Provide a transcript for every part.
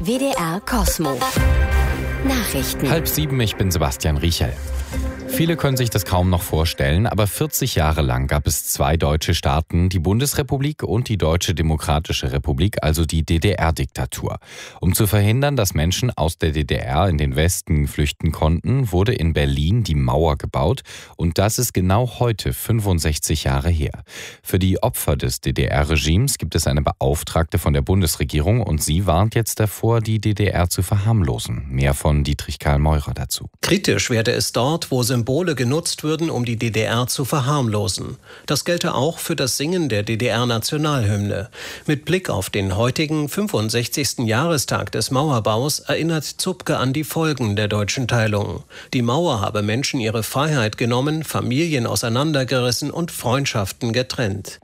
WDR Kosmo. Nachrichten. 6:30, ich bin Sebastian Riechel. Viele können sich das kaum noch vorstellen, aber 40 Jahre lang gab es zwei deutsche Staaten, die Bundesrepublik und die Deutsche Demokratische Republik, also die DDR-Diktatur. Um zu verhindern, dass Menschen aus der DDR in den Westen flüchten konnten, wurde in Berlin die Mauer gebaut und das ist genau heute 65 Jahre her. Für die Opfer des DDR-Regimes gibt es eine Beauftragte von der Bundesregierung und sie warnt jetzt davor, die DDR zu verharmlosen. Mehr von Dietrich Karl Meurer dazu. Kritisch werde es dort, wo Symbole genutzt würden, um die DDR zu verharmlosen. Das gelte auch für das Singen der DDR-Nationalhymne. Mit Blick auf den heutigen 65. Jahrestag des Mauerbaus erinnert Zupke an die Folgen der deutschen Teilung. Die Mauer habe Menschen ihre Freiheit genommen, Familien auseinandergerissen und Freundschaften getrennt.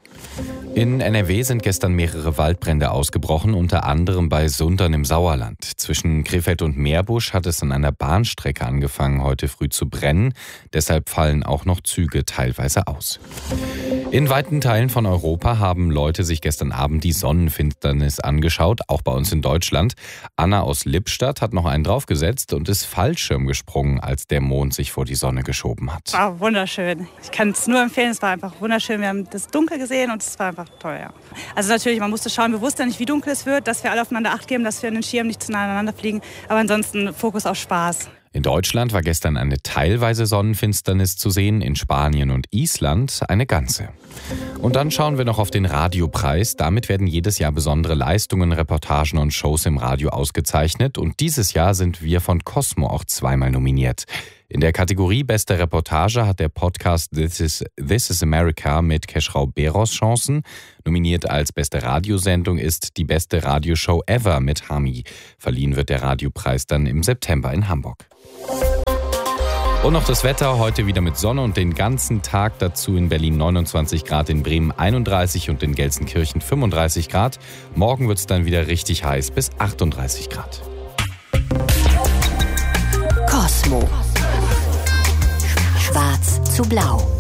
In NRW sind gestern mehrere Waldbrände ausgebrochen, unter anderem bei Sundern im Sauerland. Zwischen Krefeld und Meerbusch hat es an einer Bahnstrecke angefangen, heute früh zu brennen. Deshalb fallen auch noch Züge teilweise aus. In weiten Teilen von Europa haben Leute sich gestern Abend die Sonnenfinsternis angeschaut, auch bei uns in Deutschland. Anna aus Lippstadt hat noch einen draufgesetzt und ist Fallschirm gesprungen, als der Mond sich vor die Sonne geschoben hat. War wunderschön. Ich kann es nur empfehlen, es war einfach wunderschön. Wir haben das Dunkel gesehen und es war einfach toll, ja. Also natürlich, man musste schauen, bewusst nicht, wie dunkel es wird, dass wir alle aufeinander Acht geben, dass wir in den Schirm nicht zueinander fliegen. Aber ansonsten Fokus auf Spaß. In Deutschland war gestern eine teilweise Sonnenfinsternis zu sehen, in Spanien und Island eine ganze. Und dann schauen wir noch auf den Radiopreis. Damit werden jedes Jahr besondere Leistungen, Reportagen und Shows im Radio ausgezeichnet. Und dieses Jahr sind wir von Kosmo auch zweimal nominiert. In der Kategorie Beste Reportage hat der Podcast This is America mit Keschrau Beros Chancen. Nominiert als beste Radiosendung ist die beste Radioshow ever mit Hami. Verliehen wird der Radiopreis dann im September in Hamburg. Und noch das Wetter, heute wieder mit Sonne und den ganzen Tag dazu in Berlin 29 Grad, in Bremen 31 und in Gelsenkirchen 35 Grad. Morgen wird es dann wieder richtig heiß bis 38 Grad. Kosmo. Schwarz zu blau.